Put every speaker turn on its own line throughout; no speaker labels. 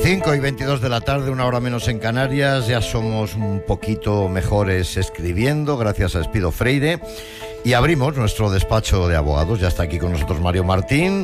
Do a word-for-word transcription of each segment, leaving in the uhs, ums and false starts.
cinco y veintidós de la tarde, una hora menos en Canarias. Ya somos un poquito mejores escribiendo, gracias a Espido Freire. Y abrimos nuestro despacho de abogados. Ya está aquí con nosotros Mario Martín.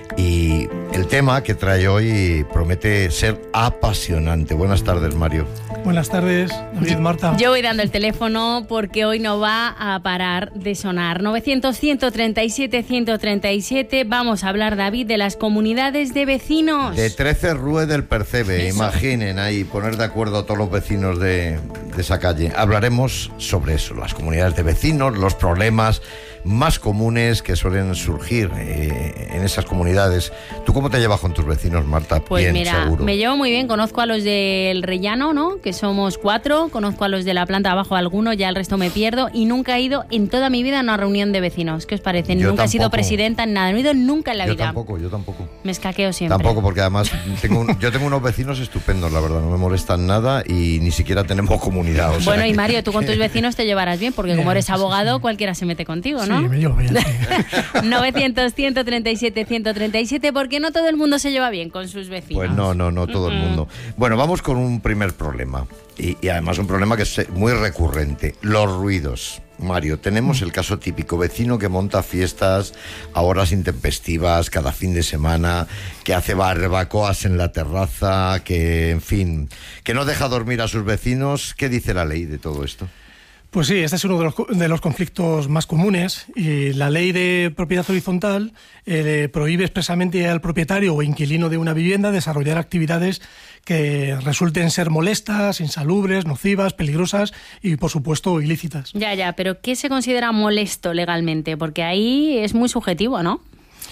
Y el tema que trae hoy promete ser apasionante. Buenas tardes, Mario.
Buenas tardes, David, Marta.
Yo voy dando el teléfono porque hoy no va a parar de sonar. novecientos, ciento treinta y siete, ciento treinta y siete. Vamos a hablar, David, de las comunidades de vecinos.
De trece Rue del Percebe. Eso. Imaginen ahí, poner de acuerdo a todos los vecinos de, de esa calle. Hablaremos sobre eso, las comunidades de vecinos, los problemas más comunes que suelen surgir eh, en esas comunidades. ¿Tú cómo te llevas con tus vecinos, Marta?
Pues
bien,
mira,
seguro.
Me llevo muy bien. Conozco a los del Rellano, ¿no? Que somos cuatro. Conozco a los de la planta abajo, algunos, ya el resto me pierdo. Y nunca he ido en toda mi vida a una reunión de vecinos. ¿Qué os parece?
Yo
nunca
tampoco.
he sido presidenta en nada. No he ido nunca en la
yo
vida.
Yo tampoco, yo tampoco.
Me escaqueo siempre.
Tampoco, porque además tengo un, yo tengo unos vecinos estupendos, la verdad. No me molestan nada y ni siquiera tenemos comunidad. O sea
bueno,
que...
y Mario, tú con tus vecinos te llevarás bien, porque bien, como eres abogado, sí, cualquiera se mete contigo, ¿no?
Sí, me llevo bien. Sí.
novecientos, ciento treinta y siete, ciento treinta y siete, porque no todo el mundo se lleva bien con sus vecinos.
Pues no, no, no todo uh-uh. el mundo. Bueno, vamos con un primer problema. Y, y además un problema que es muy recurrente. Los ruidos. Mario, tenemos el caso típico, vecino que monta fiestas a horas intempestivas cada fin de semana, que hace barbacoas en la terraza, que, en fin, que no deja dormir a sus vecinos. ¿Qué dice la ley de todo esto?
Pues sí, este es uno de los, de los conflictos más comunes. Y la ley de propiedad horizontal eh, prohíbe expresamente al propietario o inquilino de una vivienda desarrollar actividades que resulten ser molestas, insalubres, nocivas, peligrosas y, por supuesto, ilícitas.
Ya, ya, pero ¿qué se considera molesto legalmente? Porque ahí es muy subjetivo, ¿no?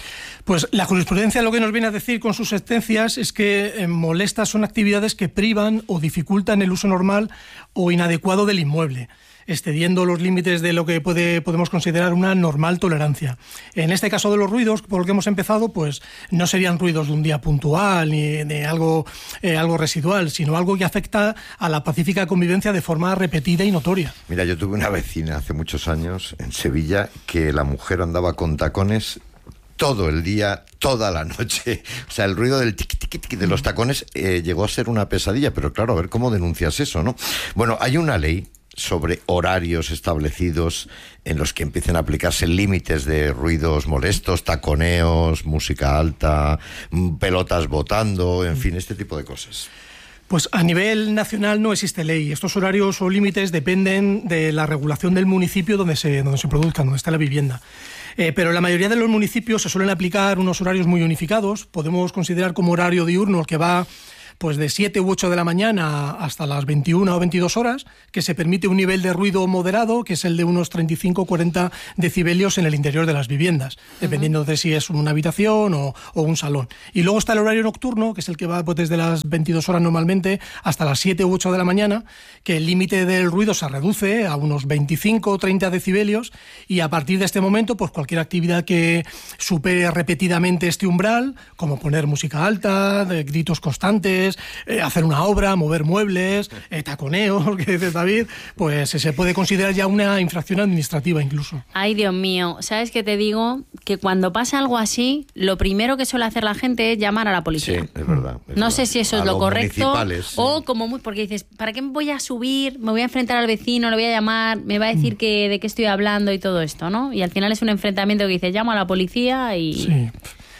Pues la jurisprudencia lo que nos viene a decir con sus sentencias es que eh, molestas son actividades que privan o dificultan el uso normal o inadecuado del inmueble, excediendo los límites de lo que puede, podemos considerar una normal tolerancia. En este caso de los ruidos, por lo que hemos empezado, pues no serían ruidos de un día puntual ni de algo, eh, algo residual, sino algo que afecta a la pacífica convivencia de forma repetida y notoria.
Mira, yo tuve una vecina hace muchos años en Sevilla que la mujer andaba con tacones todo el día, toda la noche. O sea, el ruido del tiqui, tiqui, tiqui de los tacones eh, llegó a ser una pesadilla, pero claro, a ver cómo denuncias eso, ¿no? Bueno, hay una ley sobre horarios establecidos en los que empiecen a aplicarse límites de ruidos molestos, taconeos, música alta, pelotas botando, en fin, este tipo de cosas.
Pues a nivel nacional no existe ley. Estos horarios o límites dependen de la regulación del municipio donde se, donde se produzcan, donde está la vivienda. Eh, pero en la mayoría de los municipios se suelen aplicar unos horarios muy unificados. Podemos considerar como horario diurno el que va pues de siete u ocho de la mañana hasta las veintiuna o veintidós horas, que se permite un nivel de ruido moderado, que es el de unos treinta y cinco a cuarenta decibelios en el interior de las viviendas, dependiendo de si es una habitación o, o un salón. Y luego está el horario nocturno, que es el que va pues, desde las veintidós horas normalmente hasta las siete u ocho de la mañana, que el límite del ruido se reduce a unos veinticinco o treinta decibelios, y a partir de este momento, pues cualquier actividad que supere repetidamente este umbral, como poner música alta, de gritos constantes, Eh, hacer una obra, mover muebles, eh, taconeos, que dices David, pues eh, se puede considerar ya una infracción administrativa incluso.
Ay, Dios mío, ¿sabes qué te digo? Que cuando pasa algo así, lo primero que suele hacer la gente es llamar a la policía.
Sí, es verdad. Es
no
verdad.
sé si eso
a
es lo correcto
sí.
o como muy, porque dices, ¿para qué me voy a subir? Me voy a enfrentar al vecino, le voy a llamar, me va a decir que de qué estoy hablando y todo esto, ¿no? Y al final es un enfrentamiento que dices, llamo a la policía y...
Sí.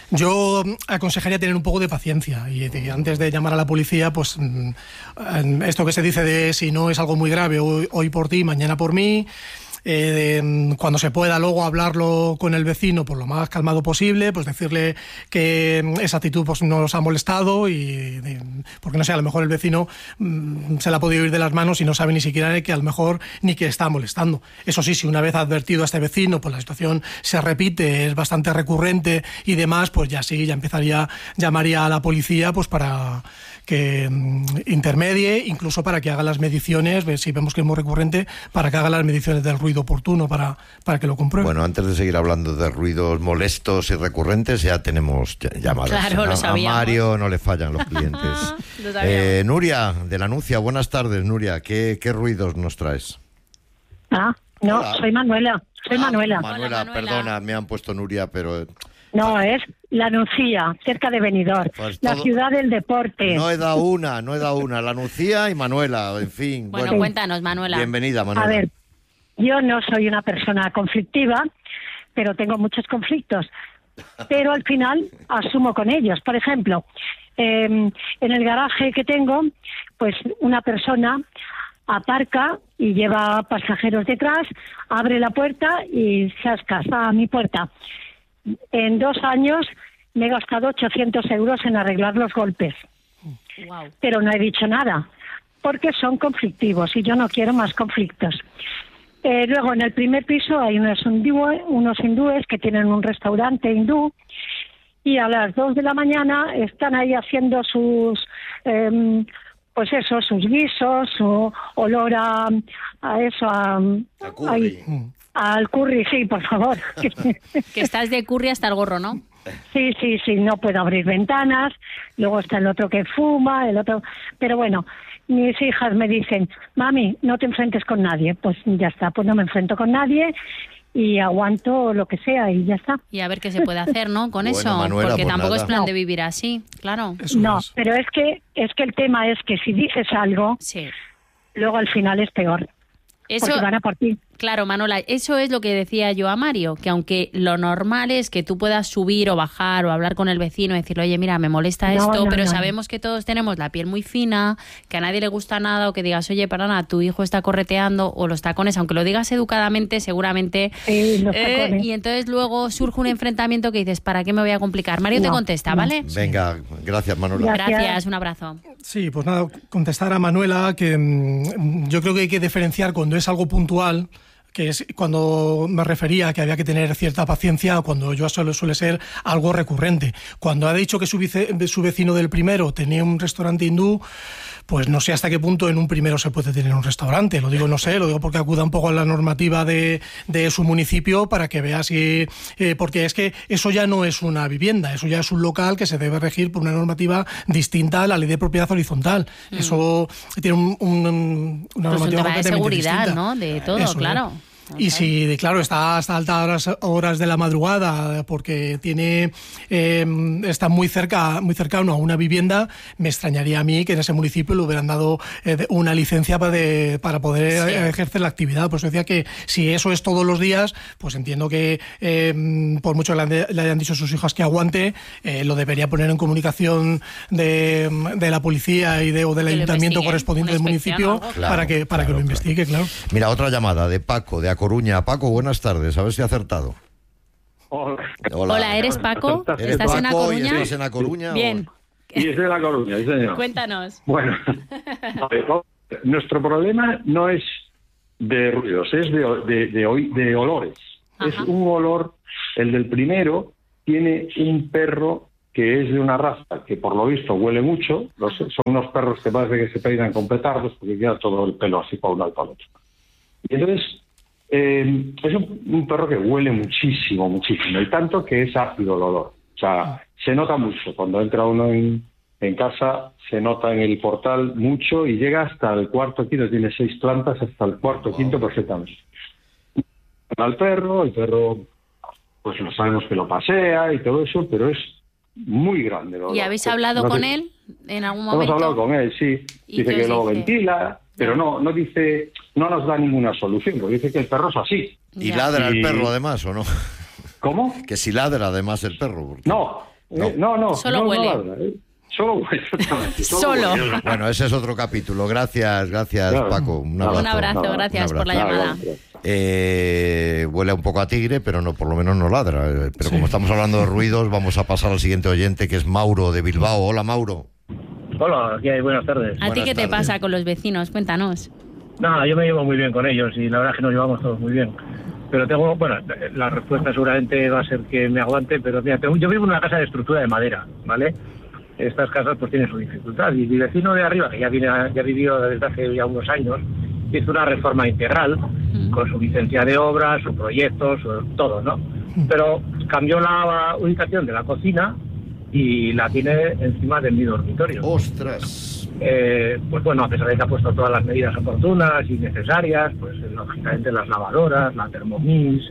Yo aconsejaría tener un poco de paciencia y de, antes de llamar a la policía, pues esto que se dice de si no es algo muy grave, hoy, hoy por ti, mañana por mí. Eh, de, cuando se pueda luego hablarlo con el vecino por lo más calmado posible, pues decirle que esa actitud pues no nos ha molestado y de, porque no sé, a lo mejor el vecino mmm, se la ha podido ir de las manos y no sabe ni siquiera que a lo mejor ni que está molestando. Eso sí, si una vez advertido a este vecino, pues la situación se repite, es bastante recurrente y demás, pues ya sí, ya empezaría, llamaría a la policía pues para que mmm, intermedie, incluso para que haga las mediciones, si vemos que es muy recurrente, para que haga las mediciones del ruido oportuno para, para que lo compruebe.
Bueno, antes de seguir hablando de ruidos molestos y recurrentes, ya tenemos llamadas.
Claro, lo sabíamos.
A Mario no le fallan los clientes. eh, Nuria, de la Nucia, buenas tardes, Nuria. ¿Qué, qué ruidos nos traes?
Ah, no, Hola. soy Manuela. Soy
ah,
Manuela.
Manuela.
Hola, Manuela,
perdona, me han puesto Nuria, pero
No, es La Nucía, cerca de Benidorm,
Pues
la
todo-
ciudad del deporte.
No he dado una, no he dado una. La Nucía y Manuela, en fin.
Bueno,
Bueno,
cuéntanos, Manuela.
bienvenida, Manuela.
A ver, yo no soy una persona conflictiva, pero tengo muchos conflictos. Pero al final asumo con ellos. Por ejemplo, eh, en el garaje que tengo, pues una persona aparca y lleva pasajeros detrás, abre la puerta y sascas a mi puerta. En dos años me he gastado ochocientos euros en arreglar los golpes,
Wow.
pero no he dicho nada, porque son conflictivos y yo no quiero más conflictos. Eh, luego, en el primer piso hay unos, hindúes, unos hindúes que tienen un restaurante hindú y a las dos de la mañana están ahí haciendo sus, eh, pues eso, sus guisos, su olor a, a eso, a,
A curry.
ay, al curry, sí, por favor.
Que estás de curry hasta el gorro, ¿no?
Sí, sí, sí, no puedo abrir ventanas, luego está el otro que fuma, el otro... Pero bueno, mis hijas me dicen, mami, no te enfrentes con nadie. Pues ya está, pues no me enfrento con nadie y aguanto lo que sea y ya está.
Y a ver qué se puede hacer, ¿no? Con
Bueno,
eso,
Manuela,
porque
pues
tampoco
nada.
es plan
No.
de vivir así, claro.
Eso
No,
es.
pero es que, es que el tema es que si dices algo,
Sí.
luego al final es peor,
Eso,
porque van a por ti.
claro, Manola, eso es lo que decía yo a Mario, que aunque lo normal es que tú puedas subir o bajar o hablar con el vecino y decirle, oye, mira, me molesta
No,
esto,
no,
pero
no.
sabemos que todos tenemos la piel muy fina, que a nadie le gusta nada, o que digas, oye, perdona, tu hijo está correteando, o los tacones, aunque lo digas educadamente, seguramente...
Sí, los
eh,
tacones.
y entonces luego surge un enfrentamiento que dices, ¿para qué me voy a complicar? Mario te
No,
contesta,
no.
¿vale?
Venga, gracias, Manuela.
Gracias.
Gracias, un abrazo.
Sí, pues nada, contestar a Manuela que mm, yo creo que hay que diferenciar cuando es algo puntual, que es cuando me refería a que había que tener cierta paciencia, o cuando yo suele, suele ser algo recurrente. Cuando ha dicho que su, vice- su vecino del primero tenía un restaurante hindú, pues no sé hasta qué punto en un primero se puede tener un restaurante. Lo digo, no sé, lo digo porque acuda un poco a la normativa de, de su municipio para que vea si... eh, porque es que eso ya no es una vivienda, eso ya es un local que se debe regir por una normativa distinta a la ley de propiedad horizontal. Eso tiene un, un- una
Pues un
normativa
tema de
completamente
seguridad,
distinta.
¿no? De todo,
Eso,
claro.
¿eh? Y si, de- claro, está hasta altas horas, horas de la madrugada porque tiene eh, está muy cerca, muy cercano a una vivienda, me extrañaría a mí que en ese municipio le hubieran dado eh, de- una licencia para, de- para poder
Sí.
eh, ejercer la actividad. Por eso decía que si eso es todos los días, pues entiendo que eh, por mucho que le, han- le hayan dicho a sus hijas que aguante, eh, lo debería poner en comunicación de, de la policía y de, o del
Que lo
ayuntamiento
investiguen,
correspondiente
una
del
inspección
municipio
o algo.
Claro,
para que para que
claro,
lo
claro.
investigue, claro.
Mira, otra llamada de Paco, de A Coruña. Paco, buenas tardes, a ver si ha acertado.
Hola.
Hola, ¿eres Paco?
¿Eres
¿Estás en A
Paco y
Coruña?
estás en A Coruña?
Bien,
Y es de La Coruña, sí, señor.
cuéntanos.
Bueno, a ver, nuestro problema no es de ruidos, es de, de, de, oi- de olores.
Ajá.
Es un olor, el del primero tiene un perro que es de una raza que por lo visto huele mucho. Los, son unos perros que parece que se peinan con petardos porque queda todo el pelo así para un lado y para el otro. Y entonces eh, es un, un perro que huele muchísimo, muchísimo, y tanto que es ácido el olor. O sea, se nota mucho. Cuando entra uno en, en casa, se nota en el portal mucho y llega hasta el cuarto quinto, tiene seis plantas, hasta el cuarto quinto perfectamente. Al perro, el perro, pues lo sabemos que lo pasea y todo eso, pero es muy grande el olor.
¿Y habéis
Pues,
hablado
no
con
sé-
él en algún
Hemos
momento?
hablado con él, sí.
¿Y
Dice
qué
que
os
lo
dice?
ventila, pero no, no dice, no nos da ninguna solución, porque dice que el perro es así.
¿Y
Ya.
ladra el
Y-
perro además o no?
¿Cómo?
Que si ladra además el perro. porque-
No,
No.
eh, no, no.
Solo
no, no
huele.
ladra, eh. Solo huele, exactamente.
Solo.
huele.
Bueno, ese es otro capítulo. Gracias, gracias,
Claro.
Paco. Un
Un
abrazo.
Un abrazo,
Nada,
gracias
un
por la
abrazo.
llamada.
Nada, bueno,
Eh, huele un poco a tigre, pero no, por lo menos no ladra. Eh, Pero como estamos hablando de ruidos, vamos a pasar al siguiente oyente, que es Mauro de Bilbao. Hola, Mauro.
Hola, ¿qué hay? Buenas tardes.
¿A ti
Buenas
qué te
tardes.
pasa con los vecinos? Cuéntanos.
Nada, yo me llevo muy bien con ellos y la verdad es que nos llevamos todos muy bien. Pero tengo, bueno, la respuesta seguramente va a ser que me aguante, pero mira, tengo- yo vivo en una casa de estructura de madera, ¿vale? Estas casas pues tienen su dificultad. Y mi vecino de arriba, que ya viene ya vivió desde hace ya unos años, hizo una reforma integral con su licencia de obra, su proyecto, su, todo, ¿no? Pero cambió la ubicación de la cocina y la tiene encima de mi dormitorio.
¡Ostras!
Eh, pues bueno, a pesar de que ha puesto todas las medidas oportunas y necesarias, pues lógicamente las lavadoras, la Thermomix,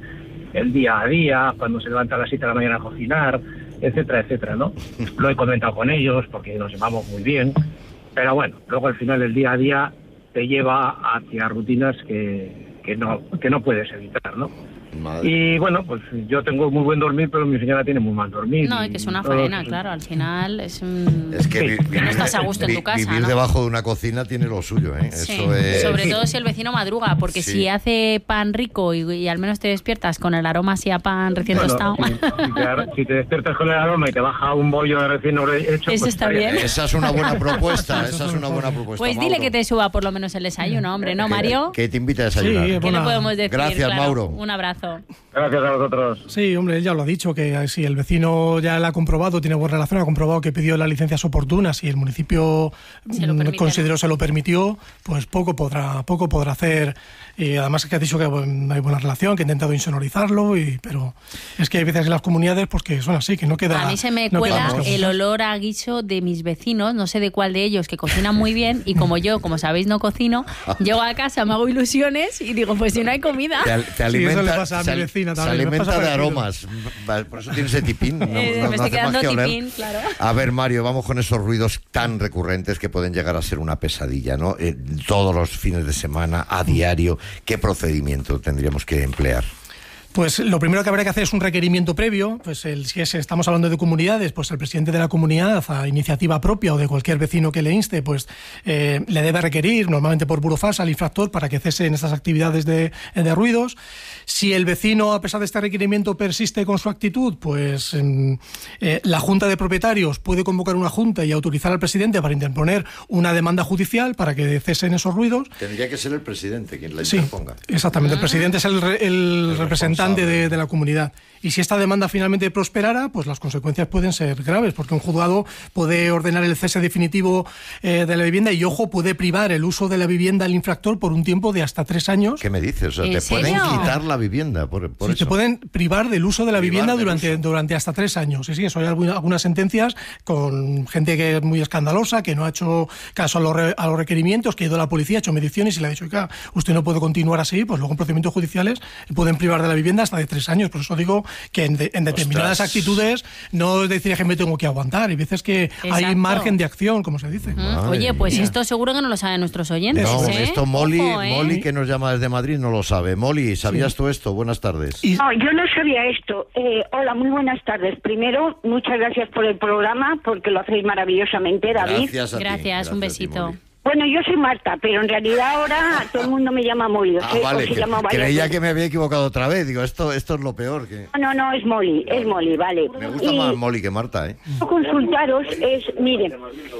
el día a día, cuando se levanta a las siete de la mañana a cocinar, etcétera, etcétera, ¿no? Lo he comentado con ellos porque nos llevamos muy bien, pero bueno, luego al final el día a día te lleva hacia rutinas que, que no que no puedes evitar, ¿no?
Madre.
Y bueno, pues yo tengo muy buen dormir, pero mi señora tiene muy mal dormir.
No, y que es una
todo,
faena,
pues,
claro, al final es un...
Es que, vi-
que no estás a gusto en tu casa,
vivir
¿no?
debajo de una cocina tiene lo suyo, ¿eh?
Sí,
Eso es...
sobre todo si el vecino madruga, porque
Sí.
si hace pan rico y, y al menos te despiertas con el aroma así a pan recién
bueno,
tostado.
si, si te, si te despiertas con el aroma y te baja un bollo de recién hecho,
Eso
pues
está bien.
Esa es una buena propuesta, esa es una buena propuesta.
Pues dile
Mauro.
que te suba por lo menos el desayuno, hombre, ¿no, Mario?
Que te invite a desayunar.
Sí,
¿Qué
Bueno,
le podemos decir?
gracias,
Claro,
Mauro.
Un abrazo.
Gracias a vosotros.
Sí, hombre, él ya lo ha dicho, que si el vecino ya la ha comprobado, tiene buena relación, ha comprobado que pidió las licencias oportunas y el municipio
Se lo
mm,
permite,
consideró,
¿no?
se lo permitió, pues poco podrá poco podrá hacer. Y además es que ha dicho que bueno, hay buena relación, que ha intentado insonorizarlo, y, pero es que hay veces en las comunidades pues que son así, que no queda...
A mí se me
no
cuela
queda más que
el
abusar.
olor a guiso de mis vecinos, no sé de cuál de ellos, que cocinan muy bien, y como yo, como sabéis, no cocino, llego a casa, me hago ilusiones y digo, pues si no hay comida...
Te, al- te alimenta,
eso le pasa a mi
se al-
vecina
se
también, me
alimenta
pasa
de
parecido.
aromas. Va, por eso tiene ese tipín. No,
Eh,
no-
me
no
estoy
hace más
quedando
que oler.
tipín, claro.
A ver, Mario, vamos con esos ruidos tan recurrentes que pueden llegar a ser una pesadilla, ¿no? Eh, todos los fines de semana, a diario, ¿qué procedimiento tendríamos que emplear?
Pues lo primero que habrá que hacer es un requerimiento previo. Pues el, si es, estamos hablando de comunidades, pues el presidente de la comunidad, a iniciativa propia o de cualquier vecino que le inste, pues eh, le debe requerir, normalmente por burofax, al infractor para que cese en estas actividades de, de ruidos. Si el vecino, a pesar de este requerimiento, persiste con su actitud, pues eh, eh, la Junta de Propietarios puede convocar una junta y autorizar al presidente para interponer una demanda judicial para que cesen esos ruidos.
Tendría que ser el presidente quien la
Sí,
interponga.
exactamente. El presidente es el, re- el
El
representante
responsable.
de, de la comunidad. Y si esta demanda finalmente prosperara, pues las consecuencias pueden ser graves, porque un juzgado puede ordenar el cese definitivo eh, de la vivienda y, ojo, puede privar el uso de la vivienda al infractor por un tiempo de hasta tres años.
¿Qué me dices? O sea,
¿En
te pueden
serio?
quitar la vivienda por, por
Sí,
eso.
te pueden privar del uso de la
Privar
vivienda
del
durante,
uso.
durante hasta tres años. Sí, sí, eso hay alguna- algunas sentencias con gente que es muy escandalosa, que no ha hecho caso a los, re- a los requerimientos, que ha ido a la policía, ha hecho mediciones y le ha dicho, oiga, usted no puede continuar así, pues luego en procedimientos judiciales pueden privar de la vivienda hasta de tres años. Por eso digo que en, de- en determinadas
Ostras.
actitudes no es decir que me tengo que aguantar. Hay veces que hay
Exacto.
margen de acción, como se dice.
Mm,
Madre
Oye, pues
mía.
esto seguro que no lo saben nuestros oyentes,
No,
¿eh?
esto Molly,
Ojo, ¿eh?
Molly, que nos llama desde Madrid, no lo sabe. Molly, ¿sabías tú esto? Buenas tardes.
Y-
No, yo no sabía esto. Eh, hola, muy buenas tardes. Primero, muchas gracias por el programa, porque lo hacéis maravillosamente, David.
Gracias a ti.
Gracias, un
a ti,
besito.
Molly.
Bueno, yo soy Marta, pero en realidad ahora todo el mundo me llama Molly. o
Ah,
sea, o
vale,
se
que-
llama varias
creía
veces.
que me había equivocado otra vez. Digo, esto, esto es lo peor. Que...
No, no, es Molly, es Molly, vale.
Me gusta
Y
más Molly que Marta, ¿eh?
consultaros es, miren,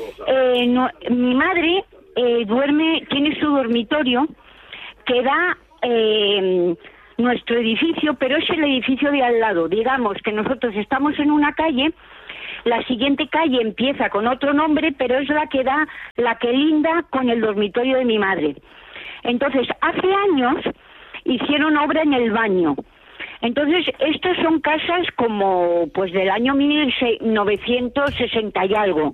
eh, no- mi madre eh, duerme, tiene su dormitorio que da eh, nuestro edificio, pero es el edificio de al lado. Digamos que nosotros estamos en una calle, la siguiente calle empieza con otro nombre, pero es la que da, la que linda con el dormitorio de mi madre. Entonces, hace años hicieron obra en el baño. Entonces, estas son casas como, pues, del año mil novecientos sesenta y algo.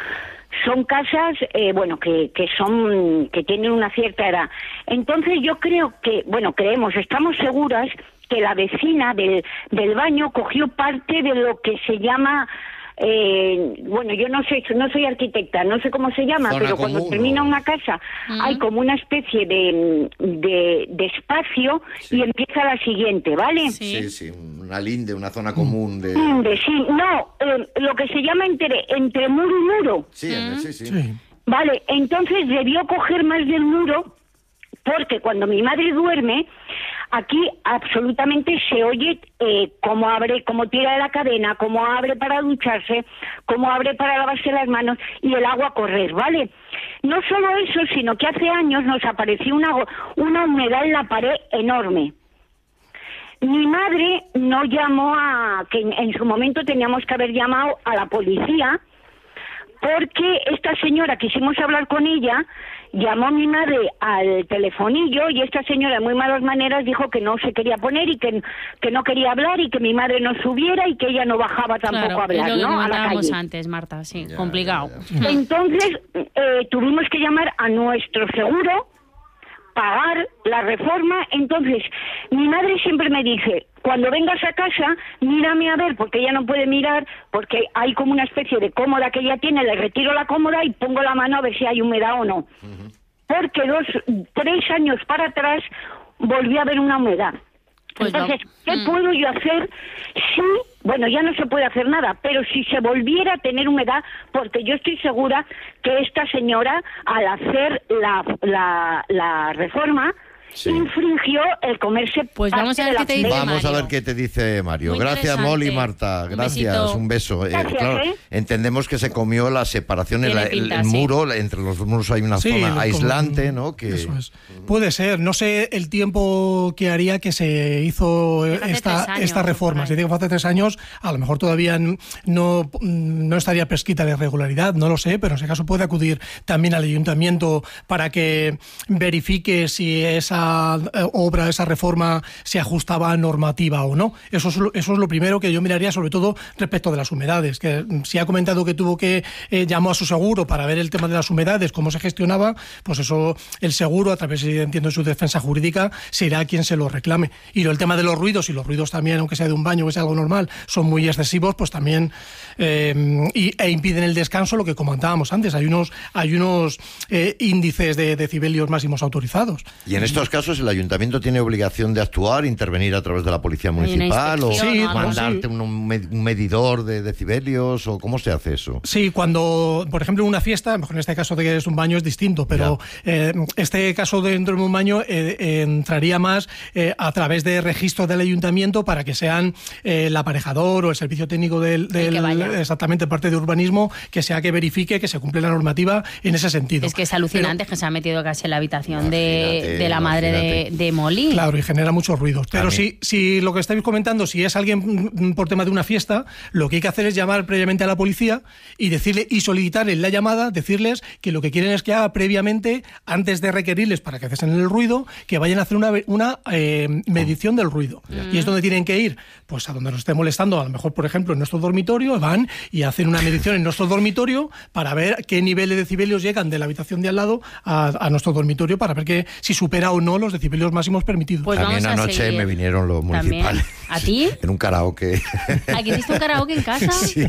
Son casas, eh, bueno, que, que son, que tienen una cierta edad. Entonces, yo creo que, bueno, creemos, estamos seguras que la vecina del, del baño cogió parte de lo que se llama, eh, bueno, yo no sé, no soy arquitecta, no sé cómo se llama,
Zona
pero cuando
común,
termina
¿no?
una casa
Mm.
hay como una especie de, de, de espacio
Sí.
y empieza la siguiente, ¿vale?
Sí.
Sí, sí, una linde, una zona común de...
Mm, de- sí, no, eh, lo que se llama entre, entre muro y muro.
Sí, en- sí, sí.
Sí.
Vale, entonces debió coger más del muro porque cuando mi madre duerme, aquí absolutamente se oye eh, cómo abre, cómo tira de la cadena, cómo abre para ducharse, cómo abre para lavarse las manos y el agua correr, ¿vale? No solo eso, sino que hace años nos apareció una, go- una humedad en la pared enorme. Mi madre no llamó a, que en, en su momento teníamos que haber llamado a la policía, porque esta señora, quisimos hablar con ella, llamó a mi madre al telefonillo y esta señora de muy malas maneras dijo que no se quería poner y que, que no quería hablar y que mi madre no subiera y que ella no bajaba tampoco
Claro,
a hablar,
es lo que
¿no? A la
comentábamos
calle.
antes, Marta, sí,
Ya,
complicado.
ya, ya.
Entonces eh, tuvimos que llamar a nuestro seguro, pagar la reforma. Entonces mi madre siempre me dice, cuando vengas a casa, mírame a ver, porque ella no puede mirar, porque hay como una especie de cómoda que ella tiene, le retiro la cómoda y pongo la mano a ver si hay humedad o no. Uh-huh. Porque dos, tres años para atrás volvió a haber una humedad. Pues Entonces, no. ¿qué mm. puedo yo hacer si, bueno, ya no se puede hacer nada, pero si se volviera a tener humedad, porque yo estoy segura que esta señora, al hacer la, la, la reforma, sí. infringió el comerse.
Pues vamos a ver qué te dice
Vamos
Mario.
a ver qué te dice Mario. Muy Gracias, Molly, Marta. Gracias, un, un beso.
Gracias,
eh, claro,
¿eh?
Entendemos que se comió la separación, el, pinta, el, el muro, sí. entre los muros hay una sí, zona aislante, como, ¿no? Que...
Eso es. Puede ser. No sé el tiempo que haría que se hizo esta, años, esta reforma. Si digo hace tres años, a lo mejor todavía no, no estaría prescrita la irregularidad, no lo sé, pero en ese caso puede acudir también al ayuntamiento para que verifique si esa obra, esa reforma se ajustaba a normativa o no. Eso es, lo, eso es lo primero que yo miraría, sobre todo respecto de las humedades, que si ha comentado que tuvo que eh, llamó a su seguro para ver el tema de las humedades, cómo se gestionaba, pues eso el seguro, a través, entiendo, de su defensa jurídica, será quien se lo reclame. Y el tema de los ruidos, y los ruidos también, aunque sea de un baño, que sea algo normal, son muy excesivos, pues también eh, y, e impiden el descanso, lo que comentábamos antes. Hay unos, hay unos eh, índices de decibelios máximos autorizados.
Y en estos casos el ayuntamiento tiene obligación de actuar, intervenir a través de la policía municipal o
sí,
mandarte
sí.
un medidor de decibelios, o cómo se hace eso.
Sí, cuando, por ejemplo, una fiesta, mejor en este caso de que es un baño es distinto, pero eh, este caso dentro de un baño eh, eh, entraría más eh, a través de registros del ayuntamiento para que sean eh, el aparejador o el servicio técnico del, del exactamente parte de urbanismo, que sea que verifique que se cumple la normativa en ese sentido.
Es que es alucinante pero, que se ha metido casi en la habitación de, de la madre de, de Molly.
Claro, y genera muchos ruidos. Pero si, si lo que estáis comentando, si es alguien por tema de una fiesta, lo que hay que hacer es llamar previamente a la policía y decirle y solicitar en la llamada, decirles que lo que quieren es que haga previamente, antes de requerirles para que cesen el ruido, que vayan a hacer una, una eh, medición del ruido. Mm. Y es donde tienen que ir, pues a donde nos esté molestando, a lo mejor, por ejemplo, en nuestro dormitorio, van y hacen una medición en nuestro dormitorio para ver qué nivel de decibelios llegan de la habitación de al lado a, a nuestro dormitorio, para ver que si supera o no los decibelios máximos permitidos.
Pues también anoche seguir. me vinieron los municipales.
¿También? ¿A ti?
En un karaoke.
¿Aquí hiciste un karaoke en casa?
Sí,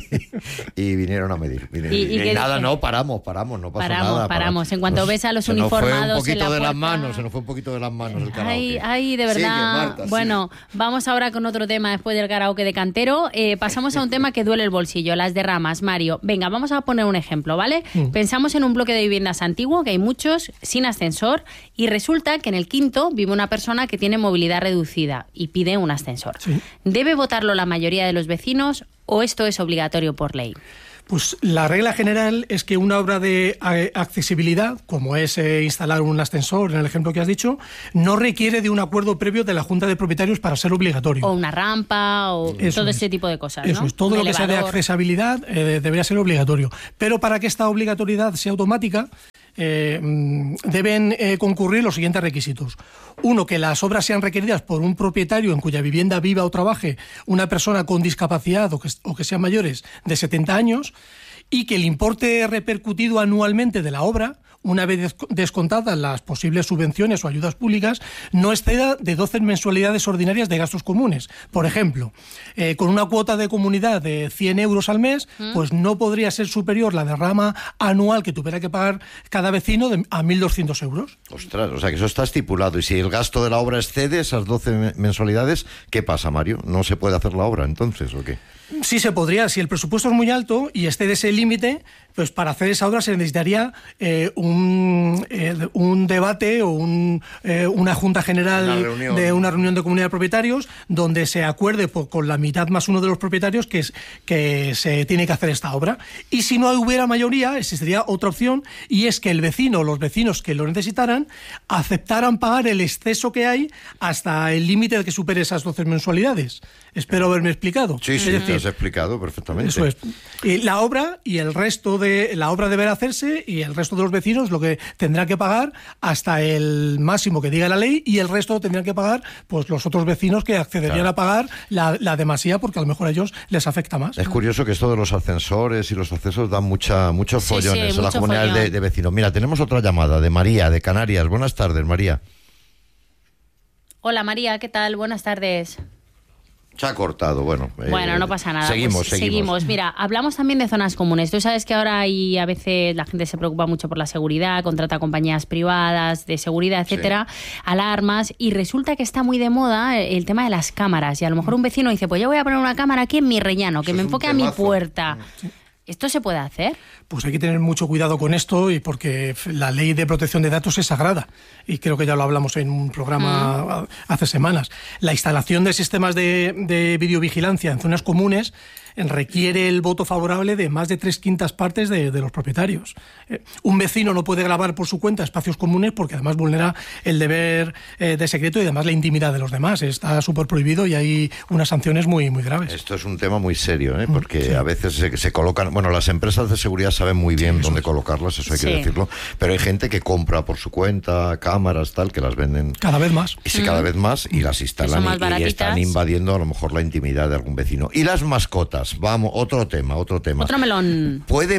y vinieron a medir. Vinieron, ¿Y, y, y nada, no, paramos, paramos, no pasó
paramos,
nada.
Paramos, paramos. En cuanto nos, ves a los
se
uniformados
nos fue un poquito
en la
de
puerta...
las manos, se nos fue un poquito de las manos el karaoke.
Ay, ay, de verdad.
Sigue, Marta,
bueno,
sigue.
Vamos ahora con otro tema después del karaoke de Cantero. Eh, pasamos a un tema que duele el bolsillo, las derramas, Mario. Venga, vamos a poner un ejemplo, ¿vale? Mm. Pensamos en un bloque de viviendas antiguo, que hay muchos, sin ascensor, y resulta que en el quinto vive una persona que tiene movilidad reducida y pide un ascensor. Sí. ¿Debe votarlo la mayoría de los vecinos o esto es obligatorio por ley?
Pues la regla general es que una obra de accesibilidad, como es eh, instalar un ascensor, en el ejemplo que has dicho, no requiere de un acuerdo previo de la Junta de Propietarios para ser obligatorio.
O una rampa, o
Eso
todo
es.
ese tipo de cosas,
Eso
¿no?
es, todo
un
lo
elevador.
que sea de accesibilidad eh, debería ser obligatorio. Pero para que esta obligatoriedad sea automática, Eh, deben eh, concurrir los siguientes requisitos. Uno, que las obras sean requeridas por un propietario en cuya vivienda viva o trabaje una persona con discapacidad o que, o que sean mayores de setenta años, y que el importe repercutido anualmente de la obra, una vez descontadas las posibles subvenciones o ayudas públicas, no exceda de doce mensualidades ordinarias de gastos comunes. Por ejemplo, eh, con una cuota de comunidad de cien euros al mes, ¿Mm? pues no podría ser superior la derrama anual que tuviera que pagar cada vecino de, a mil doscientos euros.
Ostras, o sea que eso está estipulado. Y si el gasto de la obra excede esas doce mensualidades, ¿qué pasa, Mario? ¿No se puede hacer la obra entonces o qué?
Sí se podría. Si el presupuesto es muy alto y excede ese límite, pues para hacer esa obra se necesitaría eh, un, eh, un debate o un, eh, una junta general una de una reunión de comunidad de propietarios donde se acuerde por, con la mitad más uno de los propietarios que, es, que se tiene que hacer esta obra. Y si no hubiera mayoría, existiría otra opción, y es que el vecino o los vecinos que lo necesitaran aceptaran pagar el exceso que hay hasta el límite de que supere esas doce mensualidades. Espero haberme explicado.
Sí, sí, te has explicado perfectamente.
Eso es. Y la obra y el resto de la obra deberá hacerse, y el resto de los vecinos lo que tendrá que pagar hasta el máximo que diga la ley, y el resto tendrán que pagar pues los otros vecinos que accederían claro. a pagar la, la demasía, porque a lo mejor a ellos les afecta más.
Es curioso que esto de los ascensores y los accesos dan mucha, muchos
sí,
follones
sí,
a la comunidad de, de vecinos. Mira, tenemos otra llamada de María, de Canarias. Buenas tardes, María.
Hola, María, ¿qué tal? Buenas tardes.
Se ha cortado, bueno.
Bueno,
eh,
no pasa nada.
Seguimos,
pues,
seguimos.
seguimos. Mira, hablamos también de zonas comunes. Tú sabes que ahora hay, a veces la gente se preocupa mucho por la seguridad, contrata compañías privadas de seguridad, etcétera, sí. alarmas, y resulta que está muy de moda el tema de las cámaras. Y a lo mejor un vecino dice, pues yo voy a poner una cámara aquí en mi rellano, que Eso me enfoque a mi puerta. Sí. ¿Esto se puede hacer?
Pues hay que tener mucho cuidado con esto, y porque la ley de protección de datos es sagrada, y creo que ya lo hablamos en un programa mm. hace semanas. La instalación de sistemas de, de videovigilancia en zonas comunes requiere el voto favorable de más de tres quintas partes de, de los propietarios. Eh, un vecino no puede grabar por su cuenta espacios comunes porque además vulnera el deber eh, de secreto y además la intimidad de los demás. Está súper prohibido y hay unas sanciones muy, muy graves.
Esto es un tema muy serio, ¿eh? porque sí. a veces se, se colocan... Bueno, las empresas de seguridad saben muy bien sí, dónde es. colocarlas, eso hay sí. que decirlo, pero hay gente que compra por su cuenta cámaras, tal, que las venden...
Cada vez más.
Y sí, mm. cada vez más, y las instalan y, y están invadiendo a lo mejor la intimidad de algún vecino. Y las mascotas. Vamos, otro tema, otro tema.
Otro melón.
¿Puede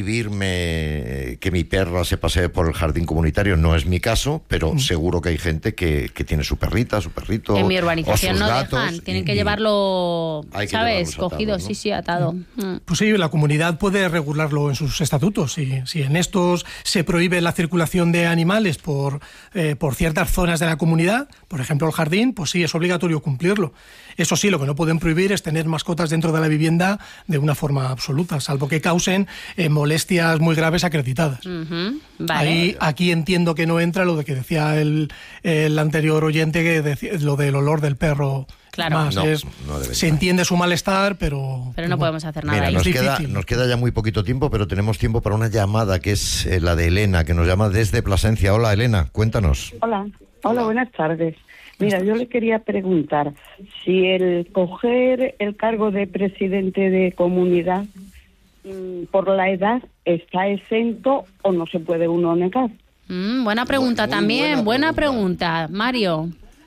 prohibirme que mi perra se pasee por el jardín comunitario? No es mi caso, pero mm. seguro que hay gente que, que tiene su perrita, su perrito.
En mi urbanización no
gatos,
dejan. Tienen que llevarlo,
que
¿sabes? Cogido,
atados, ¿no?
sí, sí, atado.
Mm. Pues sí, la comunidad puede regularlo en sus estatutos. Si, si en estos se prohíbe la circulación de animales por, eh, por ciertas zonas de la comunidad, por ejemplo el jardín, pues sí, es obligatorio cumplirlo. Eso sí, lo que no pueden prohibir es tener mascotas dentro de la vivienda de una forma absoluta, salvo que causen eh, molestias muy graves acreditadas.
Uh-huh. Vale.
Ahí, aquí entiendo que no entra lo de que decía el, el anterior oyente, que decía, lo del olor del perro.
Claro.
Más,
no,
es,
no
se entiende su malestar, pero...
Pero no bueno, podemos hacer nada.
Mira,
ahí.
Nos,
es
queda, nos queda ya muy poquito tiempo, pero tenemos tiempo para una llamada que es eh, la de Elena, que nos llama desde Plasencia. Hola, Elena, cuéntanos.
Hola, hola, buenas tardes. Mira, yo le quería preguntar si el coger el cargo de presidente de comunidad mmm, por la edad está exento o no se puede uno negar.
Mm, buena pregunta muy, muy también, buena, buena pregunta. pregunta. Mario.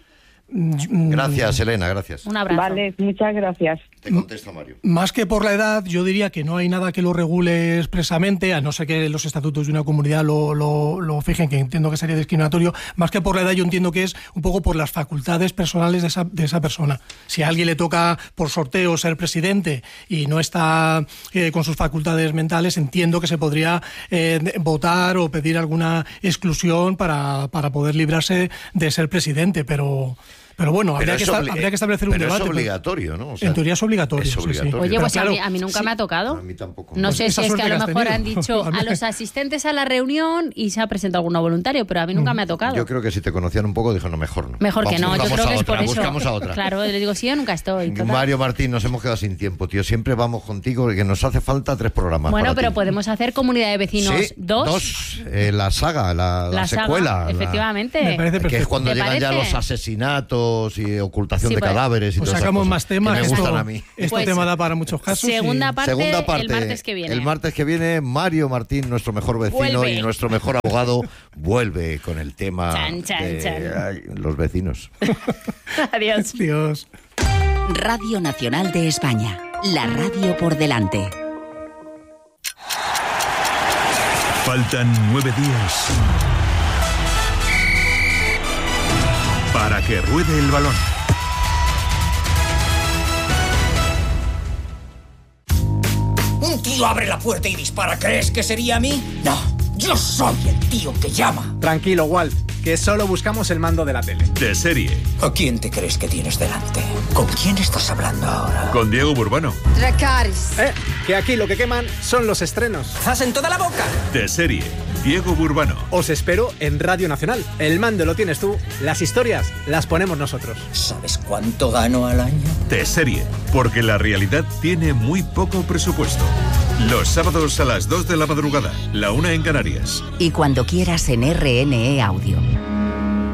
Gracias, Elena, gracias.
Un abrazo.
Vale, muchas gracias.
Te contesta Mario.
Más que por la edad, yo diría que no hay nada que lo regule expresamente, a no ser que los estatutos de una comunidad lo, lo, lo fijen, que entiendo que sería discriminatorio. Más que por la edad, yo entiendo que es un poco por las facultades personales de esa, de esa persona. Si a alguien le toca por sorteo ser presidente y no está eh, con sus facultades mentales, entiendo que se podría eh, votar o pedir alguna exclusión para, para poder librarse de ser presidente, pero... Pero bueno,
pero
habría, que esta, habría que establecer un
pero
debate.
Es obligatorio, ¿no? O sea,
en teoría es obligatorio.
Es obligatorio.
Sí, sí.
Oye, pues
claro,
a, mí, a mí nunca
sí.
me ha tocado.
A mí tampoco.
No
pues
sé si es que a lo mejor han dicho
a,
a los asistentes a la reunión y se ha presentado alguno voluntario, pero a mí nunca me ha tocado.
Yo creo que si te conocían un poco, dijo, no, mejor no.
Mejor
Vamos,
que no, yo creo que es
otra,
por eso.
Buscamos a otra.
Claro, le digo, sí, yo nunca estoy. Total.
Mario Martín, nos hemos quedado sin tiempo, tío. Siempre vamos contigo, que nos hace falta tres programas.
Bueno,
para
pero
ti.
podemos hacer Comunidad de Vecinos
sí,
dos.
Dos, eh, la saga, la, la,
la
secuela.
Saga, efectivamente.
Me parece perfecto.
Que es cuando
¿Te
llegan
parece?
ya los asesinatos y ocultación
Sí,
de
pues,
cadáveres y
pues
todas
sacamos
esas
más temas.
que me
Esto,
gustan a mí.
este
pues,
tema da para muchos casos.
Segunda,
y...
parte,
segunda parte,
el martes que viene.
El martes que viene, Mario Martín, nuestro mejor vecino
Vuelve.
y nuestro mejor abogado, vuelve con el tema
chan, chan,
de
chan.
ay, los vecinos.
Adiós.
Dios.
Radio Nacional de España. La radio por delante.
Faltan nueve días para que ruede el balón.
Un tío abre la puerta y dispara. ¿Crees que sería a mí? No, yo soy el tío que llama.
Tranquilo, Walt, que solo buscamos el mando de la tele.
De serie.
¿A quién te crees que tienes delante? ¿Con quién estás hablando ahora?
Con Diego Burbano.
Dracarys.
Eh, que aquí lo que queman son los estrenos.
¡Zas en toda la boca!
De serie. Diego Burbano.
Os espero en Radio Nacional. El mando lo tienes tú, las historias las ponemos nosotros.
¿Sabes cuánto gano al año?
De serie, porque la realidad tiene muy poco presupuesto. Los sábados a las dos de la madrugada, la una en Canarias.
Y cuando quieras en R N E Audio.